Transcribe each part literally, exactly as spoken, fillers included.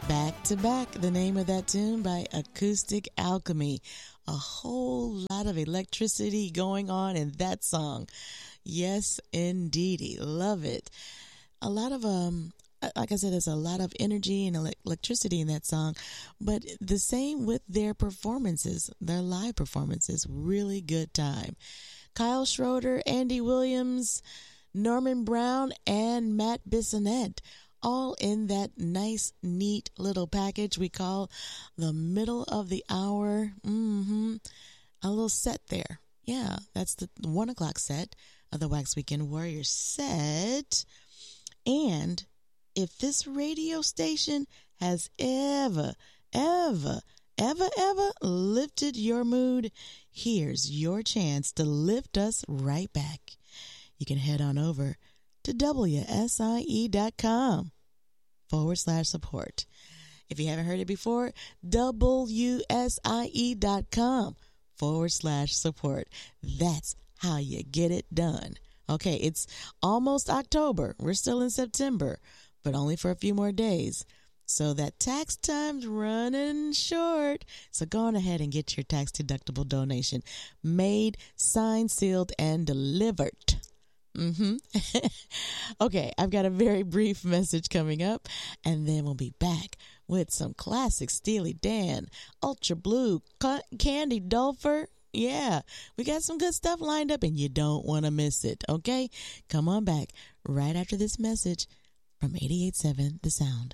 Back to Back, the name of that tune by Acoustic Alchemy. A whole lot of electricity going on in that song. Yes, indeedy. Love it. A lot of, um, like I said, there's a lot of energy and electricity in that song, but the same with their performances, their live performances. Really good time. Kyle Schroeder, Andy Williams, Norman Brown, and Matt Bissonette, all in that nice, neat little package we call the middle of the hour. Mm-hmm. A little set there. Yeah, that's the one o'clock set of the Wax Weekend Warrior set. And if this radio station has ever, ever, ever, ever lifted your mood, here's your chance to lift us right back. You can head on over to W S I E dot com forward slash support. If you haven't heard it before, W S I E dot com forward slash support. That's how you get it done. Okay, it's almost October. We're still in September, but only for a few more days. So that tax time's running short. So go on ahead and get your tax-deductible donation made, signed, sealed, and delivered. Mm-hmm. Okay, I've got a very brief message coming up, and then we'll be back with some classic Steely Dan, Ultra Blue, Candy Dulfer. Yeah, we got some good stuff lined up, and you don't want to miss it, okay? Come on back right after this message from eighty-eight point seven The Sound.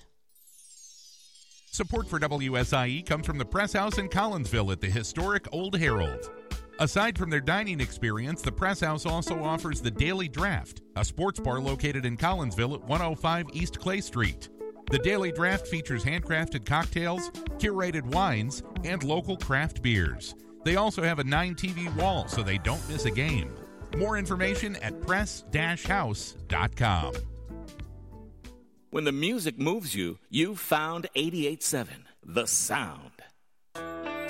Support for W S I E comes from the Press House in Collinsville at the historic Old Herald. Aside from their dining experience, the Press House also offers the Daily Draft, a sports bar located in Collinsville at one oh five East Clay Street. The Daily Draft features handcrafted cocktails, curated wines, and local craft beers. They also have a nine T V wall so they don't miss a game. More information at press dash house dot com. When the music moves you, you've found eighty-eight point seven, The Sound.